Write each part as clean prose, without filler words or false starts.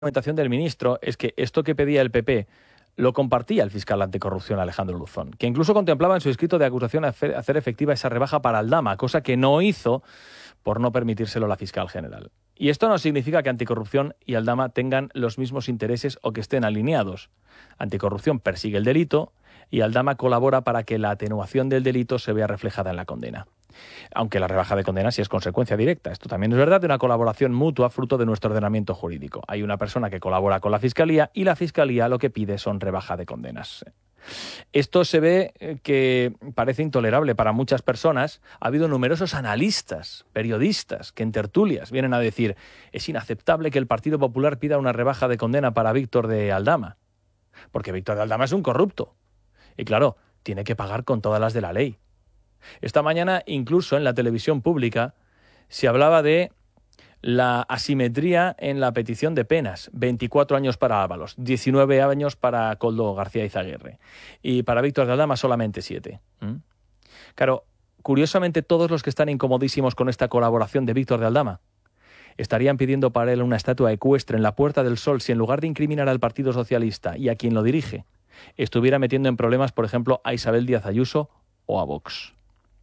argumentación del ministro es que esto que pedía el PP lo compartía el fiscal anticorrupción Alejandro Luzón, que incluso contemplaba en su escrito de acusación hacer efectiva esa rebaja para Aldama, cosa que no hizo por no permitírselo la fiscal general. Y esto no significa que Anticorrupción y Aldama tengan los mismos intereses o que estén alineados. Anticorrupción persigue el delito y Aldama colabora para que la atenuación del delito se vea reflejada en la condena. Aunque la rebaja de condena sí es consecuencia directa. Esto también es verdad de una colaboración mutua fruto de nuestro ordenamiento jurídico. Hay una persona que colabora con la Fiscalía y la Fiscalía lo que pide son rebaja de condenas. Esto se ve que parece intolerable para muchas personas. Ha habido numerosos analistas, periodistas, que en tertulias vienen a decir es inaceptable que el Partido Popular pida una rebaja de condena para Víctor de Aldama, porque Víctor de Aldama es un corrupto. Y claro, tiene que pagar con todas las de la ley. Esta mañana, incluso en la televisión pública, se hablaba de la asimetría en la petición de penas. 24 años para Ábalos, 19 años para Koldo García Izaguirre. Y para Víctor de Aldama solamente 7. Claro, curiosamente todos los que están incomodísimos con esta colaboración de Víctor de Aldama estarían pidiendo para él una estatua ecuestre en la Puerta del Sol si en lugar de incriminar al Partido Socialista y a quien lo dirige, estuviera metiendo en problemas, por ejemplo, a Isabel Díaz Ayuso o a Vox.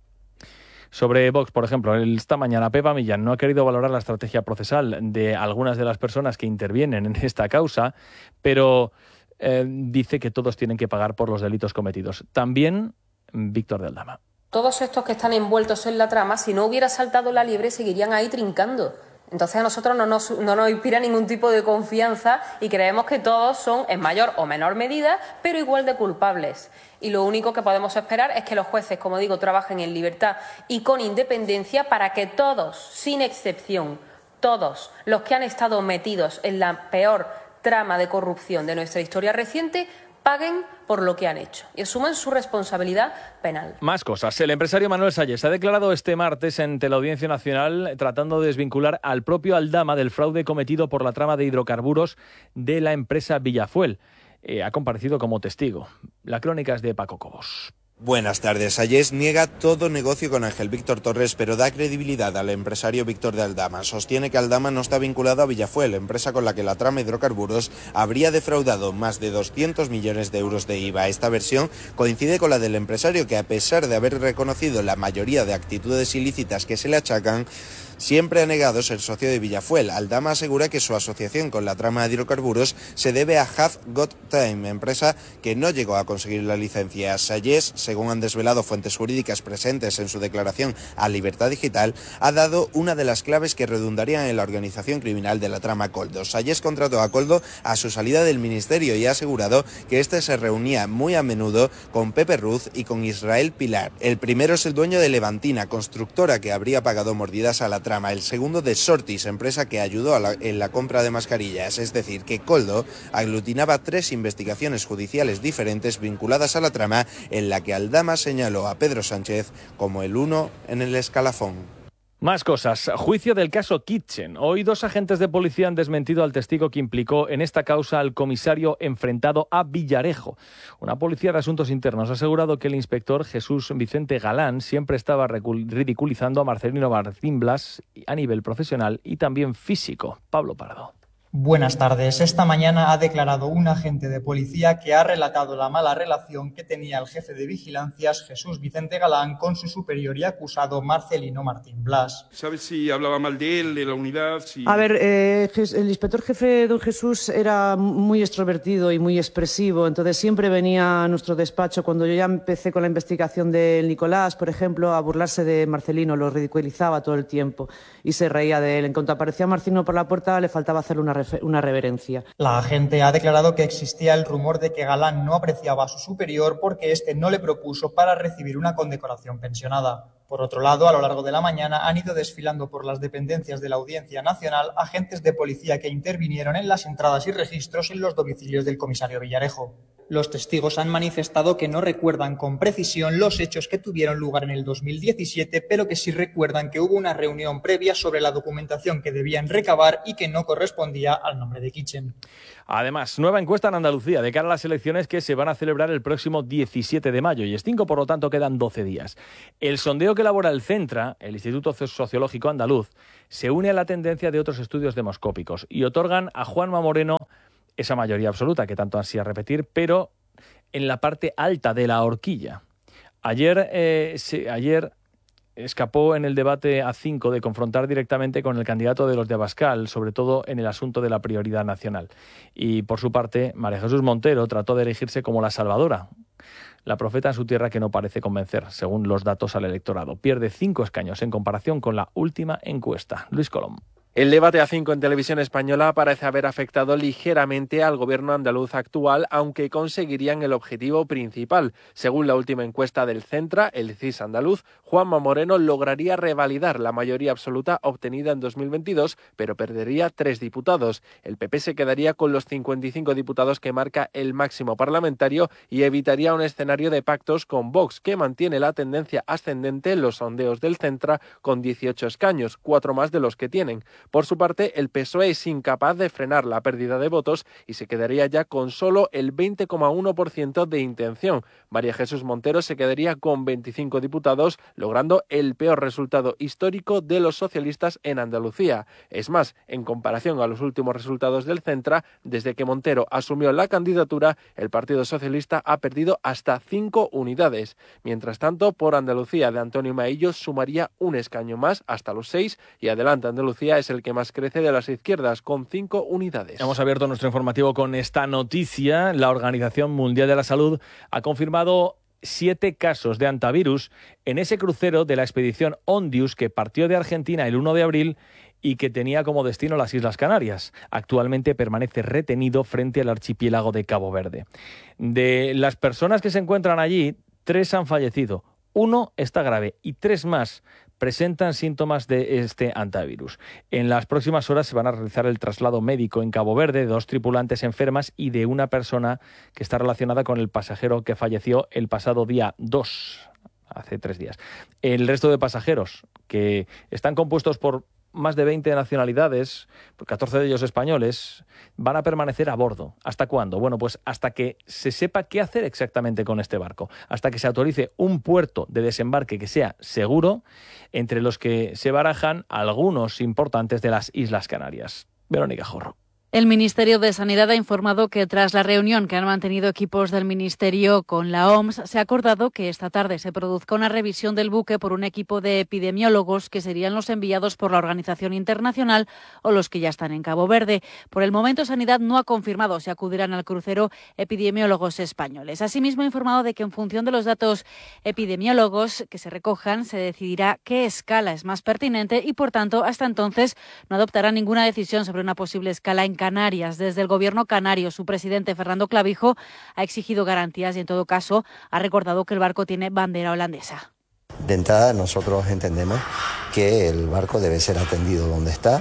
Sobre Vox, por ejemplo, esta mañana Pepa Millán no ha querido valorar la estrategia procesal de algunas de las personas que intervienen en esta causa, pero dice que todos tienen que pagar por los delitos cometidos. También Víctor de Aldama. Todos estos que están envueltos en la trama, si no hubiera saltado la liebre, seguirían ahí trincando. Entonces a nosotros no nos inspira ningún tipo de confianza y creemos que todos son en mayor o menor medida, pero igual de culpables. Y lo único que podemos esperar es que los jueces, como digo, trabajen en libertad y con independencia para que todos, sin excepción, todos los que han estado metidos en la peor trama de corrupción de nuestra historia reciente, paguen por lo que han hecho y asuman su responsabilidad penal. Más cosas. El empresario Manuel Salles ha declarado este martes ante la Audiencia Nacional tratando de desvincular al propio Aldama del fraude cometido por la trama de hidrocarburos de la empresa Villafuel. Ha comparecido como testigo. La crónica es de Paco Cobos. Buenas tardes. Salles niega todo negocio con Ángel Víctor Torres, pero da credibilidad al empresario Víctor de Aldama. Sostiene que Aldama no está vinculado a Villafuel, empresa con la que la trama hidrocarburos habría defraudado más de 200 millones de euros de IVA. Esta versión coincide con la del empresario, que a pesar de haber reconocido la mayoría de actitudes ilícitas que se le achacan, siempre ha negado ser socio de Villafuel. Aldama asegura que su asociación con la trama de hidrocarburos se debe a Have Got Time, empresa que no llegó a conseguir la licencia. Salles, según han desvelado fuentes jurídicas presentes en su declaración a Libertad Digital, ha dado una de las claves que redundarían en la organización criminal de la trama Koldo. Salles contrató a Koldo a su salida del ministerio y ha asegurado que este se reunía muy a menudo con Pepe Ruz y con Israel Pilar. El primero es el dueño de Levantina, constructora que habría pagado mordidas a la trama. El segundo de Sortis, empresa que ayudó en la compra de mascarillas. Es decir, que Koldo aglutinaba 3 investigaciones judiciales diferentes vinculadas a la trama, en la que Aldama señaló a Pedro Sánchez como el uno en el escalafón. Más cosas. Juicio del caso Kitchen. Hoy 2 agentes de policía han desmentido al testigo que implicó en esta causa al comisario enfrentado a Villarejo. Una policía de asuntos internos ha asegurado que el inspector Jesús Vicente Galán siempre estaba ridiculizando a Marcelino Martín Blas a nivel profesional y también físico. Pablo Pardo. Buenas tardes. Esta mañana ha declarado un agente de policía que ha relatado la mala relación que tenía el jefe de vigilancias, Jesús Vicente Galán, con su superior y acusado Marcelino Martín Blas. ¿Sabes si hablaba mal de él, de la unidad? A ver, el inspector jefe, don Jesús, era muy extrovertido y muy expresivo, entonces siempre venía a nuestro despacho, cuando yo ya empecé con la investigación de Nicolás, por ejemplo, a burlarse de Marcelino, lo ridiculizaba todo el tiempo y se reía de él. En cuanto aparecía Marcelino por la puerta, le faltaba hacerle una reverencia. La agente ha declarado que existía el rumor de que Galán no apreciaba a su superior porque éste no le propuso para recibir una condecoración pensionada. Por otro lado, a lo largo de la mañana han ido desfilando por las dependencias de la Audiencia Nacional agentes de policía que intervinieron en las entradas y registros en los domicilios del comisario Villarejo. Los testigos han manifestado que no recuerdan con precisión los hechos que tuvieron lugar en el 2017, pero que sí recuerdan que hubo una reunión previa sobre la documentación que debían recabar y que no correspondía al nombre de Kitchen. Además, nueva encuesta en Andalucía de cara a las elecciones que se van a celebrar el próximo 17 de mayo y es 5, por lo tanto quedan 12 días. El sondeo que elabora el Centra, el Instituto Sociológico Andaluz, se une a la tendencia de otros estudios demoscópicos y otorgan a Juanma Moreno esa mayoría absoluta que tanto ansía repetir, pero en la parte alta de la horquilla. Ayer escapó en el debate A5 de confrontar directamente con el candidato de los de Abascal, sobre todo en el asunto de la prioridad nacional. Y por su parte, María Jesús Montero trató de erigirse como la salvadora, la profeta en su tierra que no parece convencer, según los datos al electorado. Pierde 5 escaños en comparación con la última encuesta. Luis Colom. El debate A5 en Televisión Española parece haber afectado ligeramente al gobierno andaluz actual, aunque conseguirían el objetivo principal. Según la última encuesta del Centra, el CIS andaluz, Juanma Moreno lograría revalidar la mayoría absoluta obtenida en 2022, pero perdería 3 diputados. El PP se quedaría con los 55 diputados que marca el máximo parlamentario y evitaría un escenario de pactos con Vox, que mantiene la tendencia ascendente en los sondeos del Centra con 18 escaños, 4 más de los que tienen. Por su parte, el PSOE es incapaz de frenar la pérdida de votos y se quedaría ya con solo el 20,1% de intención. María Jesús Montero se quedaría con 25 diputados, logrando el peor resultado histórico de los socialistas en Andalucía. Es más, en comparación a los últimos resultados del Centra, desde que Montero asumió la candidatura, el Partido Socialista ha perdido hasta 5 unidades. Mientras tanto, por Andalucía de Antonio Maillo sumaría un escaño más hasta los 6 y Adelante Andalucía es el que más crece de las izquierdas, con 5 unidades. Hemos abierto nuestro informativo con esta noticia. La Organización Mundial de la Salud ha confirmado 7 casos de hantavirus en ese crucero de la expedición Ondius que partió de Argentina el 1 de abril y que tenía como destino las Islas Canarias. Actualmente permanece retenido frente al archipiélago de Cabo Verde. De las personas que se encuentran allí, 3 han fallecido, 1 está grave y 3 más presentan síntomas de este hantavirus. En las próximas horas se van a realizar el traslado médico en Cabo Verde de 2 tripulantes enfermas y de una persona que está relacionada con el pasajero que falleció el pasado día 2, hace 3 días. El resto de pasajeros, que están compuestos por más de 20 nacionalidades, 14 de ellos españoles, van a permanecer a bordo. ¿Hasta cuándo? Bueno, pues hasta que se sepa qué hacer exactamente con este barco, hasta que se autorice un puerto de desembarque que sea seguro, entre los que se barajan algunos importantes de las Islas Canarias. Verónica Jorro. El Ministerio de Sanidad ha informado que tras la reunión que han mantenido equipos del Ministerio con la OMS, se ha acordado que esta tarde se produzca una revisión del buque por un equipo de epidemiólogos que serían los enviados por la organización internacional o los que ya están en Cabo Verde. Por el momento, Sanidad no ha confirmado si acudirán al crucero epidemiólogos españoles. Asimismo, ha informado de que en función de los datos epidemiólogos que se recojan, se decidirá qué escala es más pertinente y, por tanto, hasta entonces no adoptará ninguna decisión sobre una posible escala en Canarias. Desde el Gobierno canario, su presidente Fernando Clavijo ha exigido garantías y, en todo caso, ha recordado que el barco tiene bandera holandesa. De entrada, nosotros entendemos que el barco debe ser atendido donde está,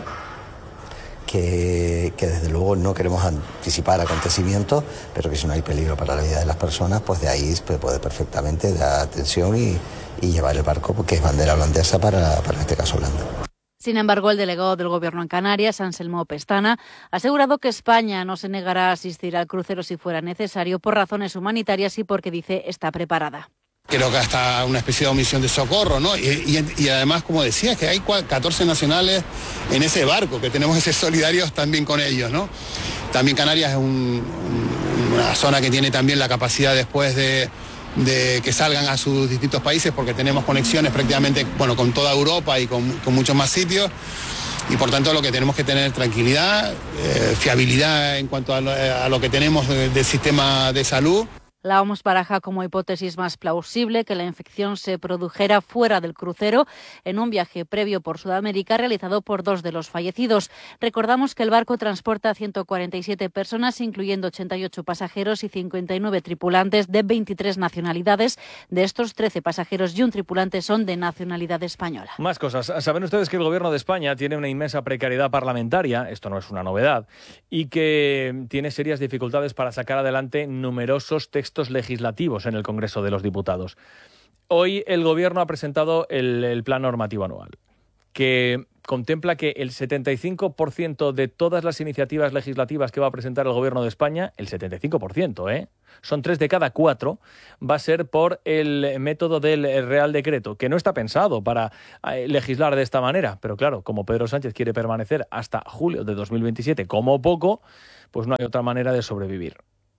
que desde luego no queremos anticipar acontecimientos, pero que si no hay peligro para la vida de las personas, pues de ahí se puede perfectamente dar atención y llevar el barco, porque es bandera holandesa para en este caso Holanda. Sin embargo, el delegado del Gobierno en Canarias, Anselmo Pestana, ha asegurado que España no se negará a asistir al crucero si fuera necesario por razones humanitarias y porque, dice, está preparada. Creo que hasta una especie de omisión de socorro, ¿no? Y además, como decía, que hay 14 nacionales en ese barco, que tenemos que ser solidarios también con ellos, ¿no? También Canarias es una zona que tiene también la capacidad después de que salgan a sus distintos países, porque tenemos conexiones prácticamente con toda Europa y con muchos más sitios, y por tanto lo que tenemos que tener tranquilidad, fiabilidad en cuanto a lo que tenemos del sistema de salud. La OMS baraja como hipótesis más plausible que la infección se produjera fuera del crucero en un viaje previo por Sudamérica realizado por 2 de los fallecidos. Recordamos que el barco transporta a 147 personas, incluyendo 88 pasajeros y 59 tripulantes de 23 nacionalidades. De estos, 13 pasajeros y un tripulante son de nacionalidad española. Más cosas. Saben ustedes que el Gobierno de España tiene una inmensa precariedad parlamentaria, esto no es una novedad, y que tiene serias dificultades para sacar adelante numerosos textos legislativos en el Congreso de los Diputados. Hoy el Gobierno ha presentado el Plan Normativo Anual, que contempla que el 75% de todas las iniciativas legislativas que va a presentar el Gobierno de España, el 75%, son 3 de cada 4, va a ser por el método del Real Decreto, que no está pensado para legislar de esta manera. Pero claro, como Pedro Sánchez quiere permanecer hasta julio de 2027 como poco, pues no hay otra manera de sobrevivir.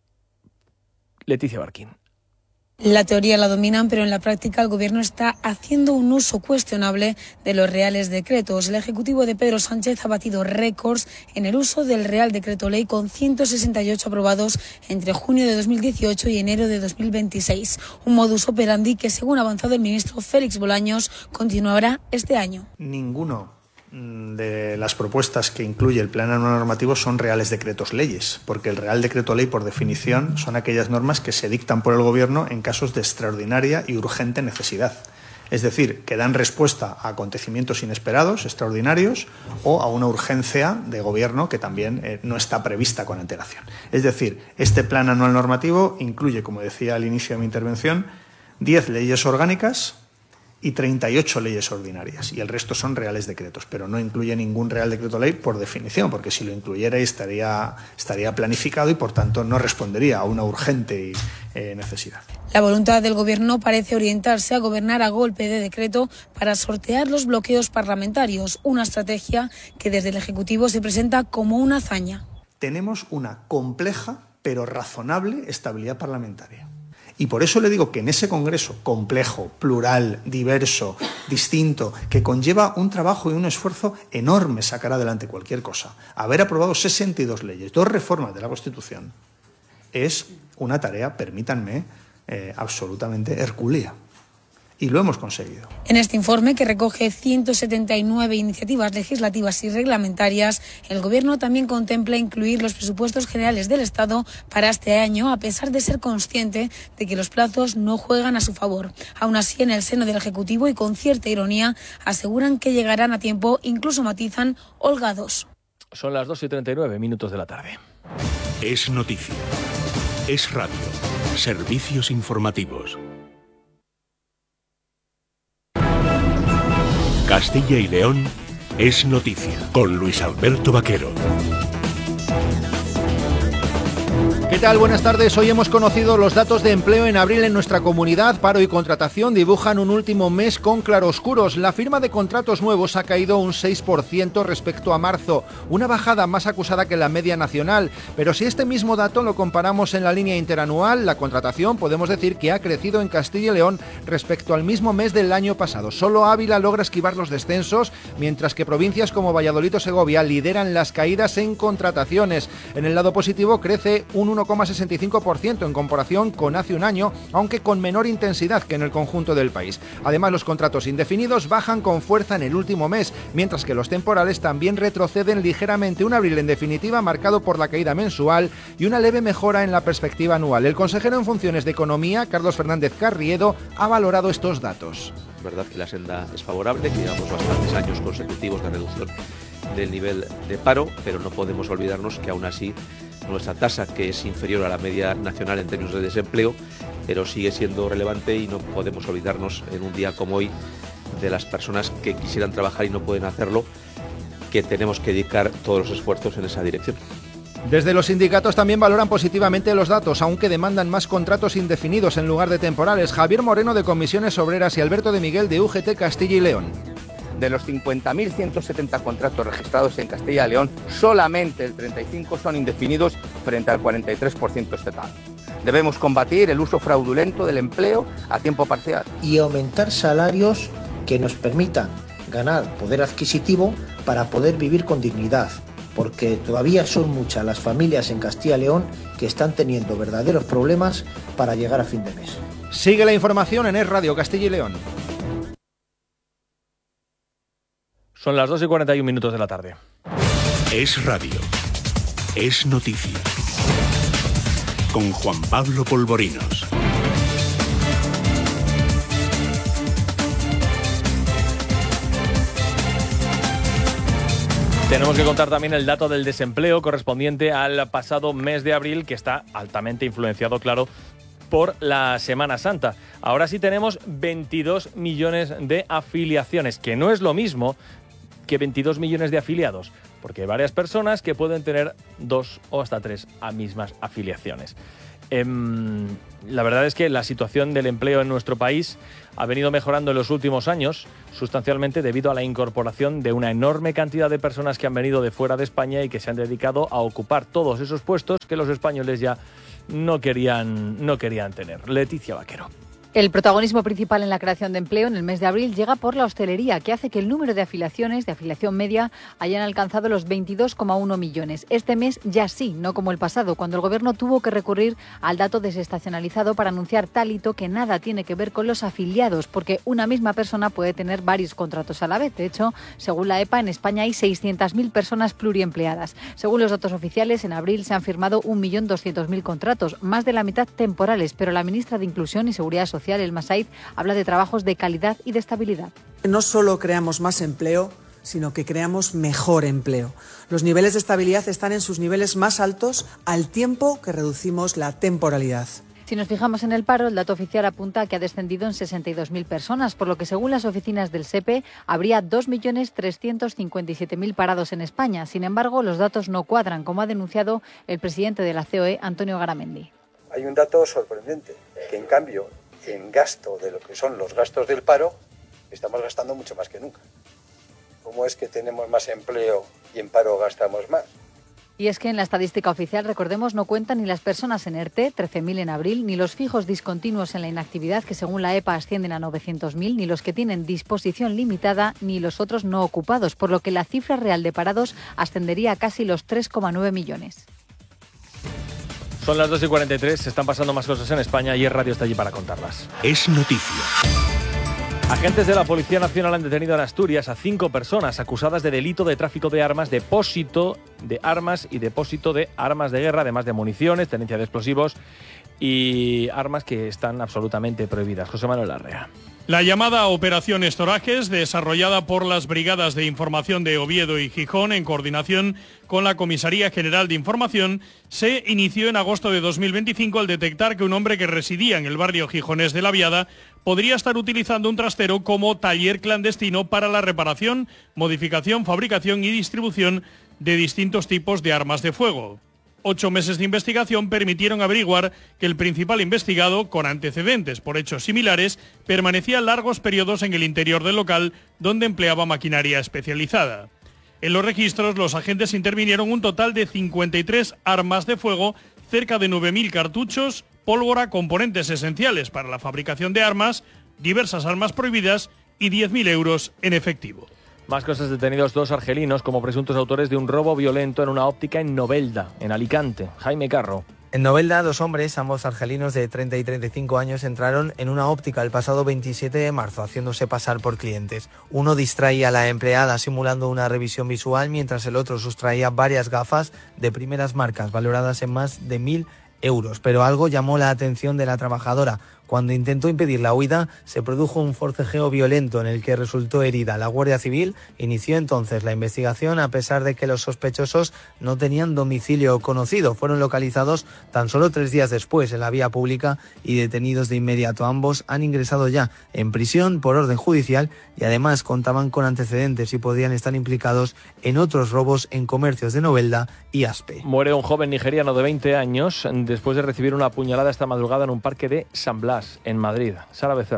Leticia Barquín. La teoría la dominan, pero en la práctica el Gobierno está haciendo un uso cuestionable de los reales decretos. El Ejecutivo de Pedro Sánchez ha batido récords en el uso del Real Decreto Ley, con 168 aprobados entre junio de 2018 y enero de 2026. Un modus operandi que, según ha avanzado el ministro Félix Bolaños, continuará este año. Ninguno de las propuestas que incluye el Plan Anual Normativo son reales decretos leyes, porque el Real Decreto Ley, por definición, son aquellas normas que se dictan por el Gobierno en casos de extraordinaria y urgente necesidad. Es decir, que dan respuesta a acontecimientos inesperados, extraordinarios, o a una urgencia de Gobierno que también no está prevista con antelación. Es decir, este Plan Anual Normativo incluye, como decía al inicio de mi intervención, 10 leyes orgánicas y 38 leyes ordinarias, y el resto son reales decretos, pero no incluye ningún Real Decreto Ley por definición, porque si lo incluyera estaría planificado y por tanto no respondería a una urgente necesidad. La voluntad del Gobierno parece orientarse a gobernar a golpe de decreto para sortear los bloqueos parlamentarios, una estrategia que desde el Ejecutivo se presenta como una hazaña. Tenemos una compleja pero razonable estabilidad parlamentaria. Y por eso le digo que en ese Congreso complejo, plural, diverso, distinto, que conlleva un trabajo y un esfuerzo enorme sacar adelante cualquier cosa, haber aprobado 62 leyes, 2 reformas de la Constitución, es una tarea, permítanme, absolutamente hercúlea. Y lo hemos conseguido. En este informe, que recoge 179 iniciativas legislativas y reglamentarias, el Gobierno también contempla incluir los presupuestos generales del Estado para este año, a pesar de ser consciente de que los plazos no juegan a su favor. Aún así, en el seno del Ejecutivo, y con cierta ironía, aseguran que llegarán a tiempo, incluso matizan, holgados. Son las 2:39 de la tarde. Es noticia. Es radio. Servicios informativos. Castilla y León es noticia, con Luis Alberto Vaquero. ¿Qué tal? Buenas tardes. Hoy hemos conocido los datos de empleo en abril en nuestra comunidad. Paro y contratación dibujan un último mes con claroscuros. La firma de contratos nuevos ha caído un 6% respecto a marzo, una bajada más acusada que la media nacional. Pero si este mismo dato lo comparamos en la línea interanual, la contratación podemos decir que ha crecido en Castilla y León respecto al mismo mes del año pasado. Solo Ávila logra esquivar los descensos, mientras que provincias como Valladolid o Segovia lideran las caídas en contrataciones. En el lado positivo crece un 1,65% en comparación con hace un año, aunque con menor intensidad que en el conjunto del país. Además, los contratos indefinidos bajan con fuerza en el último mes, mientras que los temporales también retroceden ligeramente. Un abril, en definitiva, marcado por la caída mensual y una leve mejora en la perspectiva anual. El consejero en funciones de Economía, Carlos Fernández Carriedo, ha valorado estos datos. Es verdad que la senda es favorable, que llevamos bastantes años consecutivos de reducción del nivel de paro, pero no podemos olvidarnos que aún así nuestra tasa, que es inferior a la media nacional en términos de desempleo, pero sigue siendo relevante, y no podemos olvidarnos en un día como hoy de las personas que quisieran trabajar y no pueden hacerlo, que tenemos que dedicar todos los esfuerzos en esa dirección. Desde los sindicatos también valoran positivamente los datos, aunque demandan más contratos indefinidos en lugar de temporales. Javier Moreno, de Comisiones Obreras, y Alberto de Miguel, de UGT Castilla y León. De los 50.170 contratos registrados en Castilla y León, solamente el 35% son indefinidos frente al 43% estatal. Debemos combatir el uso fraudulento del empleo a tiempo parcial. Y aumentar salarios que nos permitan ganar poder adquisitivo para poder vivir con dignidad, porque todavía son muchas las familias en Castilla y León que están teniendo verdaderos problemas para llegar a fin de mes. Sigue la información en Es Radio Castilla y León. Son las 2:41 de la tarde. Es Radio. Es noticia. Con Juan Pablo Polvorinos. Tenemos que contar también el dato del desempleo correspondiente al pasado mes de abril, que está altamente influenciado, claro, por la Semana Santa. Ahora sí tenemos 22 millones de afiliaciones, que no es lo mismo que 22 millones de afiliados, porque hay varias personas que pueden tener 2 o hasta 3 mismas afiliaciones. La verdad es que la situación del empleo en nuestro país ha venido mejorando en los últimos años sustancialmente debido a la incorporación de una enorme cantidad de personas que han venido de fuera de España y que se han dedicado a ocupar todos esos puestos que los españoles ya no querían tener. Leticia Vaquero. El protagonismo principal en la creación de empleo en el mes de abril llega por la hostelería, que hace que el número de afiliaciones, de afiliación media, hayan alcanzado los 22,1 millones. Este mes ya sí, no como el pasado, cuando el Gobierno tuvo que recurrir al dato desestacionalizado para anunciar tal hito que nada tiene que ver con los afiliados, porque una misma persona puede tener varios contratos a la vez. De hecho, según la EPA, en España hay 600.000 personas pluriempleadas. Según los datos oficiales, en abril se han firmado 1.200.000 contratos, más de la mitad temporales, pero la ministra de Inclusión y Seguridad Social, Elma Said, habla de trabajos de calidad y de estabilidad. No solo creamos más empleo, sino que creamos mejor empleo. Los niveles de estabilidad están en sus niveles más altos al tiempo que reducimos la temporalidad. Si nos fijamos en el paro, el dato oficial apunta a que ha descendido en 62.000 personas, por lo que según las oficinas del SEPE habría 2.357.000 parados en España. Sin embargo, los datos no cuadran, como ha denunciado el presidente de la COE, Antonio Garamendi. Hay un dato sorprendente, que en cambio, en gasto de lo que son los gastos del paro, estamos gastando mucho más que nunca. ¿Cómo es que tenemos más empleo y en paro gastamos más? Y es que en la estadística oficial, recordemos, no cuentan ni las personas en ERTE, 13.000 en abril, ni los fijos discontinuos en la inactividad, que según la EPA ascienden a 900.000, ni los que tienen disposición limitada, ni los otros no ocupados, por lo que la cifra real de parados ascendería a casi los 3,9 millones. Son las 2:43, se están pasando más cosas en España y Es Radio está allí para contarlas. Es noticia. Agentes de la Policía Nacional han detenido en Asturias a 5 personas acusadas de delito de tráfico de armas, depósito de armas y depósito de armas de guerra, además de municiones, tenencia de explosivos y armas que están absolutamente prohibidas. José Manuel Larrea. La llamada Operación Estorajes, desarrollada por las Brigadas de Información de Oviedo y Gijón en coordinación con la Comisaría General de Información, se inició en agosto de 2025 al detectar que un hombre que residía en el barrio gijonés de La Viada podría estar utilizando un trastero como taller clandestino para la reparación, modificación, fabricación y distribución de distintos tipos de armas de fuego. 8 meses de investigación permitieron averiguar que el principal investigado, con antecedentes por hechos similares, permanecía largos periodos en el interior del local donde empleaba maquinaria especializada. En los registros, los agentes intervinieron un total de 53 armas de fuego, cerca de 9.000 cartuchos, pólvora, componentes esenciales para la fabricación de armas, diversas armas prohibidas y 10.000 euros en efectivo. Más cosas: detenidos 2 argelinos como presuntos autores de un robo violento en una óptica en Novelda, en Alicante. Jaime Carro. En Novelda, 2 hombres, ambos argelinos de 30 y 35 años, entraron en una óptica el pasado 27 de marzo, haciéndose pasar por clientes. Uno distraía a la empleada simulando una revisión visual, mientras el otro sustraía varias gafas de primeras marcas, valoradas en más de 1.000 euros. Pero algo llamó la atención de la trabajadora. Cuando intentó impedir la huida, se produjo un forcejeo violento en el que resultó herida. La Guardia Civil inició entonces la investigación, a pesar de que los sospechosos no tenían domicilio conocido. Fueron localizados tan solo 3 días después en la vía pública y detenidos de inmediato. Ambos han ingresado ya en prisión por orden judicial y además contaban con antecedentes y podrían estar implicados en otros robos en comercios de Novelda y Aspe. Muere un joven nigeriano de 20 años después de recibir una puñalada esta madrugada en un parque de San Blas, en Madrid. Sara Becerro.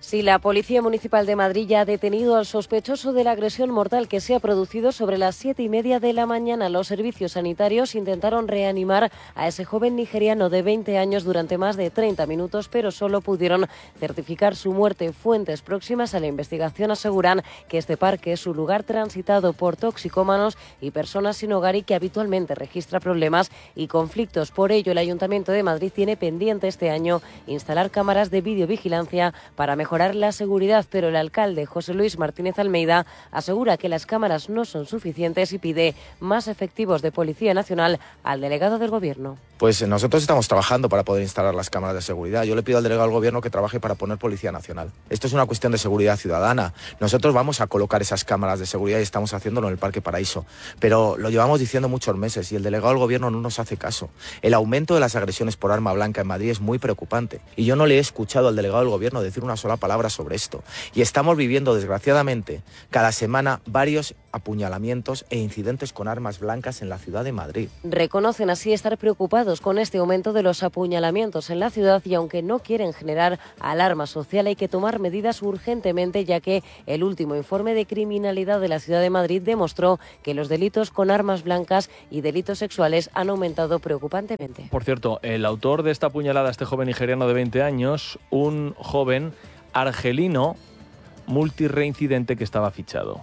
Sí, la Policía Municipal de Madrid ya ha detenido al sospechoso de la agresión mortal que se ha producido sobre las 7:30 de la mañana. Los servicios sanitarios intentaron reanimar a ese joven nigeriano de 20 años durante más de 30 minutos, pero solo pudieron certificar su muerte. Fuentes próximas a la investigación aseguran que este parque es un lugar transitado por toxicómanos y personas sin hogar y que habitualmente registra problemas y conflictos. Por ello, el Ayuntamiento de Madrid tiene pendiente este año instalar cámaras de videovigilancia para mejorar la seguridad, pero el alcalde José Luis Martínez Almeida asegura que las cámaras no son suficientes y pide más efectivos de Policía Nacional al delegado del Gobierno. Pues nosotros estamos trabajando para poder instalar las cámaras de seguridad. Yo le pido al delegado del Gobierno que trabaje para poner Policía Nacional. Esto es una cuestión de seguridad ciudadana. Nosotros vamos a colocar esas cámaras de seguridad y estamos haciéndolo en el Parque Paraíso. Pero lo llevamos diciendo muchos meses y el delegado del Gobierno no nos hace caso. El aumento de las agresiones por arma blanca en Madrid es muy preocupante y yo no le he escuchado al delegado del Gobierno decir una sola palabra sobre esto. Y estamos viviendo, desgraciadamente, cada semana varios apuñalamientos e incidentes con armas blancas en la ciudad de Madrid. Reconocen así estar preocupados con este aumento de los apuñalamientos en la ciudad y aunque no quieren generar alarma social hay que tomar medidas urgentemente, ya que el último informe de criminalidad de la ciudad de Madrid demostró que los delitos con armas blancas y delitos sexuales han aumentado preocupantemente. Por cierto, el autor de esta puñalada, este joven nigeriano de 20 años, un joven argelino multireincidente que estaba fichado.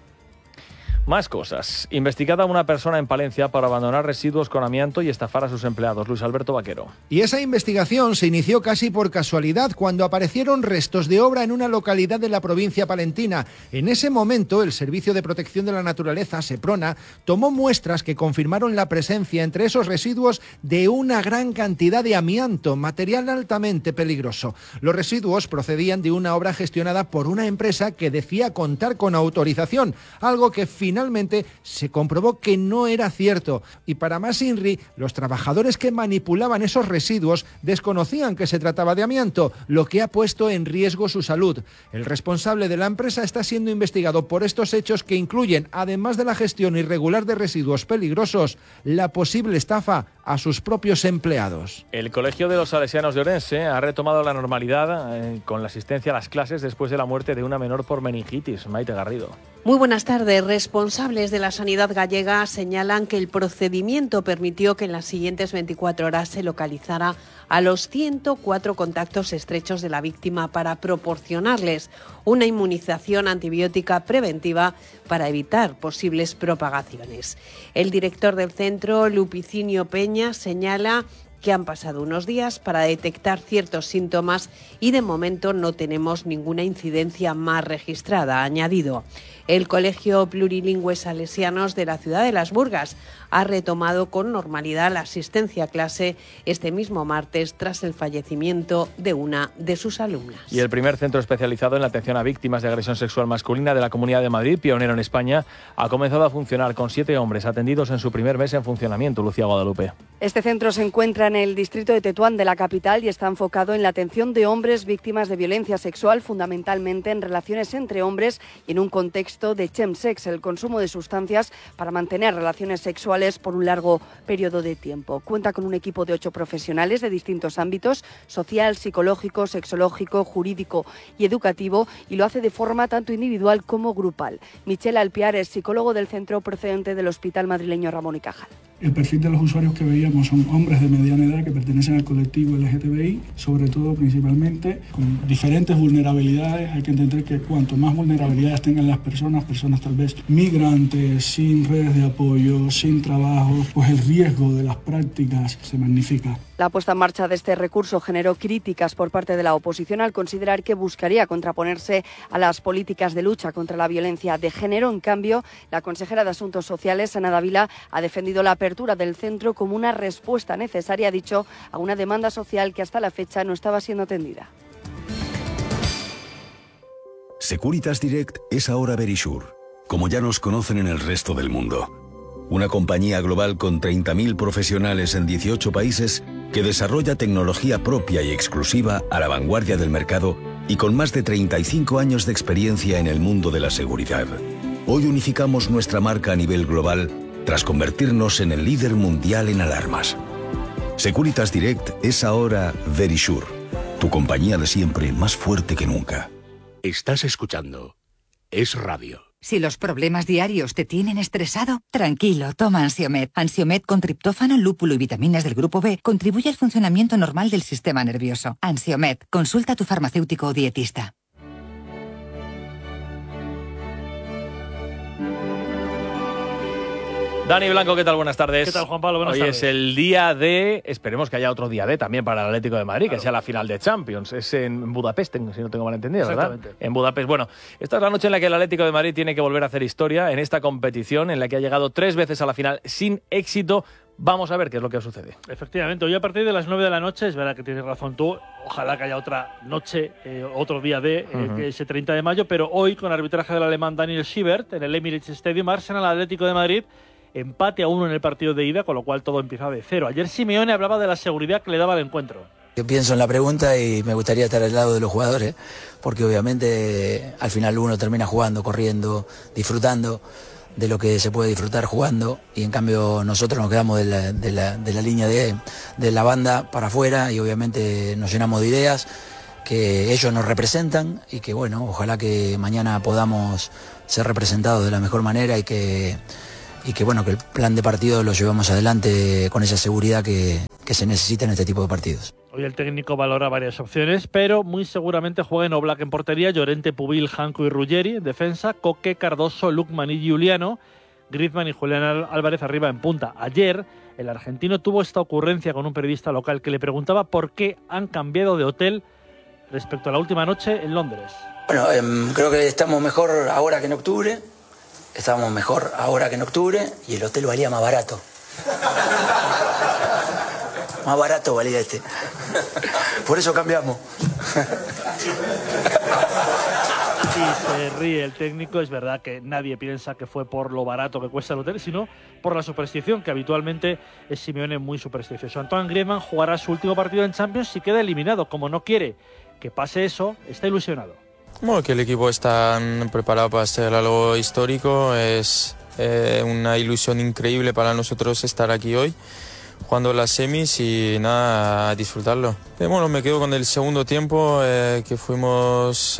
Más cosas. Investigada una persona en Palencia por abandonar residuos con amianto y estafar a sus empleados. Luis Alberto Vaquero. Y esa investigación se inició casi por casualidad cuando aparecieron restos de obra en una localidad de la provincia palentina. En ese momento, el Servicio de Protección de la Naturaleza, Seprona, tomó muestras que confirmaron la presencia entre esos residuos de una gran cantidad de amianto, material altamente peligroso. Los residuos procedían de una obra gestionada por una empresa que decía contar con autorización, algo que finalmente se comprobó que no era cierto. Y para más inri, los trabajadores que manipulaban esos residuos desconocían que se trataba de amianto, lo que ha puesto en riesgo su salud. El responsable de la empresa está siendo investigado por estos hechos que incluyen, además de la gestión irregular de residuos peligrosos, la posible estafa a sus propios empleados. El Colegio de los Salesianos de Orense ha retomado la normalidad con la asistencia a las clases después de la muerte de una menor por meningitis. Maite Garrido. Muy buenas tardes. Responsables de la sanidad gallega señalan que el procedimiento permitió que en las siguientes 24 horas se localizara a los 104 contactos estrechos de la víctima para proporcionarles una inmunización antibiótica preventiva para evitar posibles propagaciones. El director del centro, Lupicinio Peña, señala que han pasado unos días para detectar ciertos síntomas y de momento no tenemos ninguna incidencia más registrada, ha añadido. El Colegio Plurilingüe Salesianos de la ciudad de Las Burgas ha retomado con normalidad la asistencia a clase este mismo martes tras el fallecimiento de una de sus alumnas. Y el primer centro especializado en la atención a víctimas de agresión sexual masculina de la Comunidad de Madrid, pionero en España, ha comenzado a funcionar con 7 hombres atendidos en su primer mes en funcionamiento. Lucía Guadalupe. Este centro se encuentra en el distrito de Tetuán de la capital y está enfocado en la atención de hombres víctimas de violencia sexual, fundamentalmente en relaciones entre hombres y en un contexto de chemsex, el consumo de sustancias para mantener relaciones sexuales por un largo periodo de tiempo. Cuenta con un equipo de 8 profesionales de distintos ámbitos: social, psicológico, sexológico, jurídico y educativo, y lo hace de forma tanto individual como grupal. Michel Alpiar es psicólogo del centro procedente del Hospital Madrileño Ramón y Cajal. El perfil de los usuarios que veíamos son hombres de mediana edad que pertenecen al colectivo LGTBI, sobre todo principalmente con diferentes vulnerabilidades. Hay que entender que cuanto más vulnerabilidades tengan las personas tal vez migrantes, sin redes de apoyo, sin trabajo, pues el riesgo de las prácticas se magnifica. La puesta en marcha de este recurso generó críticas por parte de la oposición al considerar que buscaría contraponerse a las políticas de lucha contra la violencia de género. En cambio, la consejera de Asuntos Sociales, Ana Dávila, ha defendido la apertura del centro como una respuesta necesaria, ha dicho, a una demanda social que hasta la fecha no estaba siendo atendida. Securitas Direct es ahora Verisure, como ya nos conocen en el resto del mundo. Una compañía global con 30.000 profesionales en 18 países que desarrolla tecnología propia y exclusiva a la vanguardia del mercado y con más de 35 años de experiencia en el mundo de la seguridad. Hoy unificamos nuestra marca a nivel global tras convertirnos en el líder mundial en alarmas. Securitas Direct es ahora Verisure, Tu compañía de siempre más fuerte que nunca. Estás escuchando Es Radio. Si los problemas diarios te tienen estresado, tranquilo, toma Ansiomed. Ansiomed con triptófano, lúpulo y vitaminas del grupo B contribuye al funcionamiento normal del sistema nervioso. Ansiomed, consulta a tu farmacéutico o dietista. Dani Blanco, ¿qué tal? Buenas tardes. ¿Qué tal, Juan Pablo? Buenas tardes. Hoy es el día D, esperemos que haya otro día D también para el Atlético de Madrid, claro, que sea la final de Champions. Es en Budapest, si no tengo mal entendido, ¿verdad? En Budapest. Bueno, esta es la noche en la que el Atlético de Madrid tiene que volver a hacer historia en esta competición en la que ha llegado 3 veces a la final sin éxito. Vamos a ver qué es lo que sucede. Efectivamente, hoy a partir de las 9 de la noche, es verdad que tienes razón tú, ojalá que haya otra noche, otro día D, que ese 30 de mayo, pero hoy con arbitraje del alemán Daniel Siebert en el Emirates Stadium, Arsenal Atlético de Madrid, empate a 1 en el partido de ida, con lo cual todo empieza de cero. Ayer Simeone hablaba de la seguridad que le daba el encuentro. Yo pienso en la pregunta y me gustaría estar al lado de los jugadores, porque obviamente al final uno termina jugando, corriendo, disfrutando de lo que se puede disfrutar jugando, y en cambio nosotros nos quedamos de la línea de la banda para afuera y obviamente nos llenamos de ideas que ellos nos representan y que bueno, ojalá que mañana podamos ser representados de la mejor manera y que bueno, que el plan de partido lo llevamos adelante con esa seguridad que se necesita en este tipo de partidos. Hoy el técnico valora varias opciones, pero muy seguramente jueguen Oblak en portería, Llorente, Pubil, Janko y Ruggeri en defensa, Coque, Cardoso, Lukman y Giuliano, Griezmann y Julián Álvarez arriba en punta. Ayer el argentino tuvo esta ocurrencia con un periodista local que le preguntaba por qué han cambiado de hotel respecto a la última noche en Londres. Bueno, creo que estamos mejor ahora que en octubre. Estábamos mejor ahora que en octubre y el hotel valía más barato. Más barato valía este. Por eso cambiamos. Sí, se ríe el técnico. Es verdad que nadie piensa que fue por lo barato que cuesta el hotel, sino por la superstición, que habitualmente es Simeone muy supersticioso. Antoine Griezmann jugará su último partido en Champions si queda eliminado. Como no quiere que pase eso, está ilusionado. Bueno, que el equipo está preparado para hacer algo histórico. Es una ilusión increíble para nosotros estar aquí hoy, jugando las semis y nada, a disfrutarlo. Bueno, me quedo con el segundo tiempo, que jugamos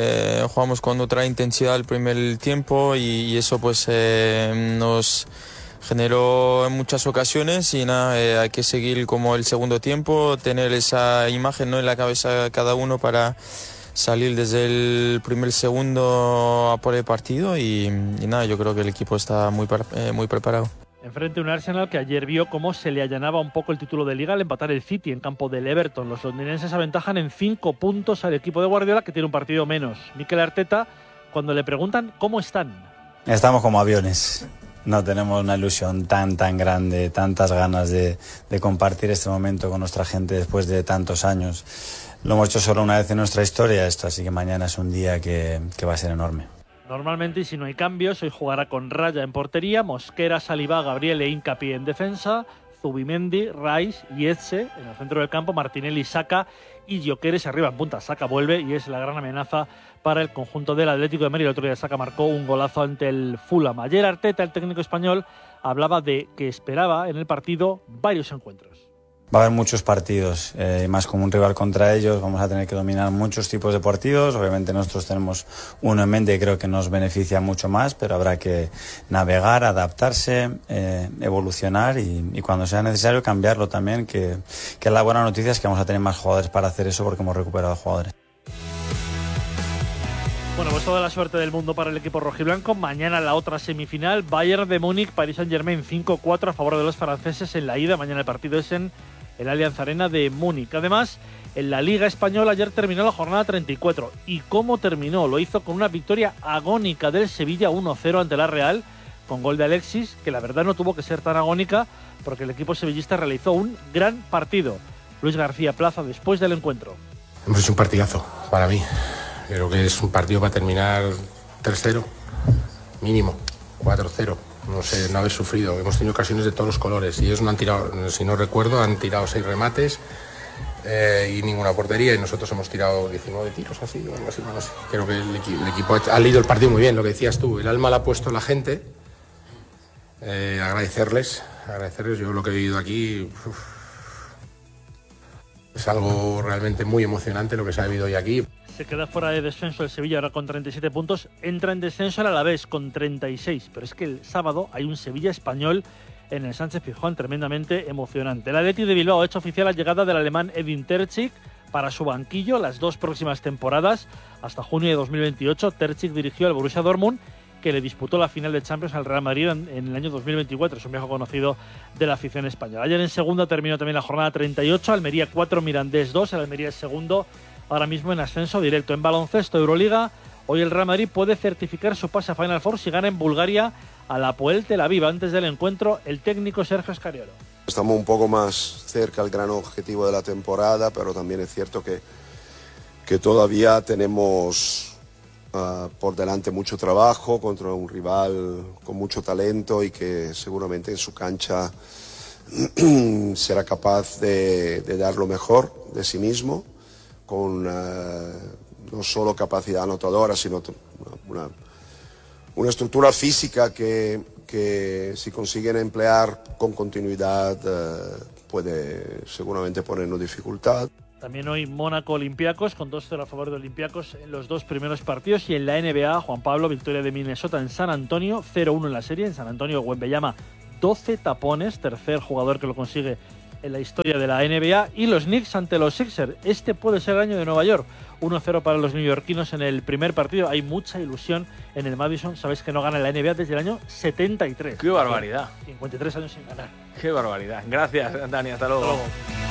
con otra intensidad el primer tiempo y eso pues nos generó en muchas ocasiones y nada, hay que seguir como el segundo tiempo, tener esa imagen, ¿no?, en la cabeza de cada uno para salir desde el primer segundo a por el partido y nada, yo creo que el equipo está muy preparado. Enfrente un Arsenal que ayer vio cómo se le allanaba un poco el título de Liga al empatar el City en campo del Everton. Los londinenses aventajan en 5 puntos al equipo de Guardiola, que tiene un partido menos. Mikel Arteta, cuando le preguntan cómo están. Estamos como aviones. No tenemos una ilusión tan grande, tantas ganas de compartir este momento con nuestra gente después de tantos años. Lo hemos hecho solo una vez en nuestra historia esto, así que mañana es un día que va a ser enorme. Normalmente, y si no hay cambios, hoy jugará con Raya en portería, Mosquera, Saliba, Gabriel e Hincapié en defensa, Zubimendi, Rice y Etxe en el centro del campo, Martinelli, Saka y Gyökeres arriba en punta. Saka vuelve y es la gran amenaza para el conjunto del Atlético de Madrid. El otro día Saka marcó un golazo ante el Fulham. Ayer Arteta, el técnico español, hablaba de que esperaba en el partido varios encuentros. Va a haber muchos partidos, más como un rival contra ellos, vamos a tener que dominar muchos tipos de partidos. Obviamente nosotros tenemos uno en mente y creo que nos beneficia mucho más, pero habrá que navegar, adaptarse, evolucionar y cuando sea necesario cambiarlo también, que la buena noticia es que vamos a tener más jugadores para hacer eso porque hemos recuperado jugadores. Bueno, pues toda la suerte del mundo para el equipo rojiblanco. Mañana la otra semifinal, Bayern de Múnich, Paris Saint-Germain 5-4 a favor de los franceses en la ida. Mañana el partido es en el Allianz Arena de Múnich. Además, en la Liga Española ayer terminó la jornada 34. ¿Y cómo terminó? Lo hizo con una victoria agónica del Sevilla 1-0 ante la Real, con gol de Alexis, que la verdad no tuvo que ser tan agónica porque el equipo sevillista realizó un gran partido. Luis García Plaza después del encuentro. Hemos hecho un partidazo para mí. Creo que es un partido para terminar 3-0, mínimo, 4-0. No sé, no haber sufrido. Hemos tenido ocasiones de todos los colores y ellos no han tirado, si no recuerdo, han tirado 6 remates y ninguna portería y nosotros hemos tirado 19 tiros así, no sé. Creo que el equipo ha leído el partido muy bien, lo que decías tú. El alma la ha puesto la gente. Agradecerles. Yo lo que he vivido aquí... Es algo realmente muy emocionante lo que se ha vivido hoy aquí. Se queda fuera de descenso el Sevilla ahora con 37 puntos. Entra en descenso el Alavés con 36. Pero es que el sábado hay un Sevilla-Español en el Sánchez-Pizjuán tremendamente emocionante. El Athletic de Bilbao ha hecho oficial la llegada del alemán Edin Terzic para su banquillo las 2 próximas temporadas. Hasta junio de 2028, Terzic dirigió al Borussia Dortmund, que le disputó la final de Champions al Real Madrid en el año 2024. Es un viejo conocido de la afición española. Ayer en segunda terminó también la jornada 38. Almería 4, Mirandés 2. El Almería es segundo, ahora mismo en ascenso directo. En baloncesto, Euroliga, hoy el Real Madrid puede certificar su pase a Final Four si gana en Bulgaria al Hapoel Tel Aviv. Antes del encuentro, el técnico Sergio Escariolo. Estamos un poco más cerca del gran objetivo de la temporada, pero también es cierto que todavía tenemos por delante mucho trabajo contra un rival con mucho talento y que seguramente en su cancha será capaz de dar lo mejor de sí mismo, con no solo capacidad anotadora, sino una estructura física que si consiguen emplear con continuidad puede seguramente ponernos dificultad. También hoy Mónaco-Olympiacos con 2-0 a favor de Olympiacos en los 2 primeros partidos. Y en la NBA, Juan Pablo, victoria de Minnesota en San Antonio, 0-1 en la serie. En San Antonio, Wembanyama, 12 tapones, tercer jugador que lo consigue en la historia de la NBA. Y los Knicks ante los Sixers. Este puede ser el año de Nueva York. 1-0 para los neoyorquinos en el primer partido. Hay mucha ilusión en el Madison. Sabéis que no gana la NBA desde el año 73. ¡Qué barbaridad! 53 años sin ganar. ¡Qué barbaridad! Gracias, Dani. Hasta luego.